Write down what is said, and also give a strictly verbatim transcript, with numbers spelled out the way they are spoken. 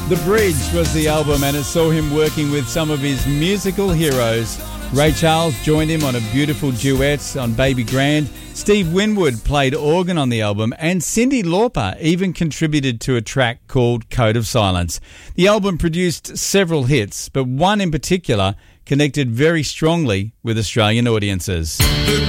The Bridge was the album, and it saw him working with some of his musical heroes. Ray Charles joined him on a beautiful duet on Baby Grand. Steve Winwood played organ on the album, and Cyndi Lauper even contributed to a track called Code of Silence. The album produced several hits, but one in particular connected very strongly with Australian audiences.